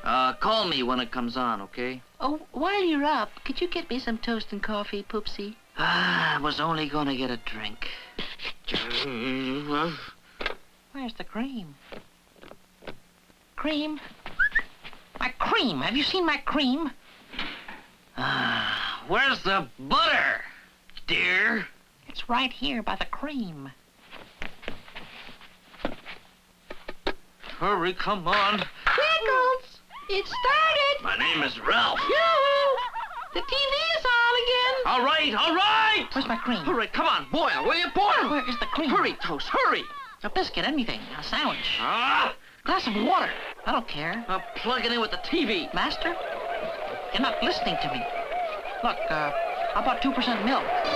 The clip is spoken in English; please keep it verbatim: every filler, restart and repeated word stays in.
Uh, call me when it comes on, okay? Oh, while you're up, could you get me some toast and coffee, Poopsie? Ah, I was only gonna get a drink. Where's the cream? Cream? My cream! Have you seen my cream? Ah, where's the butter, dear? It's right here by the cream. Hurry, come on. Pickles! It started! My name is Ralph. Yoo-hoo! The T V is on again! All right, all right! Where's my cream? Hurry, come on, boil, will you? Boil! Where is the cream? Hurry, Toast, hurry! A biscuit, anything. A sandwich. Ah! Glass of water. I don't care. Uh, plug it in with the T V. Master? You're not listening to me. Look, uh, how about two percent milk?